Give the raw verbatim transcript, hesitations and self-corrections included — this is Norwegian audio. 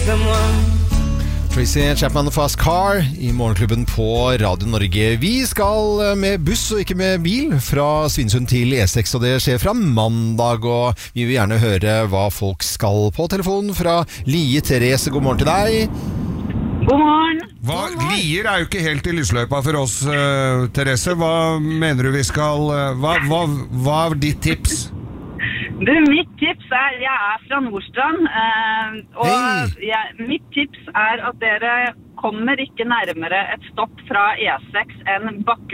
Tracy Chapman og Fast Car i Morgenklubben på Radio Norge. Vi skal med buss og ikke med bil fra Svinesund til E seks, og det skjer fra mandag, og vi vil gjerne høre hva folk skal på telefonen fra Lie Therese. God morgen til deg. God morgen. Hva, Lier er jo ikke helt i lysløypa for oss, uh, Therese. Hva mener du vi skal... Uh, hva, hva, hva er ditt tips? Du, mitt tips er, jeg er fra Nordstrand, eh, og jeg, mitt tips er at dere kommer ikke nærmere et stopp fra E seks enn Bakke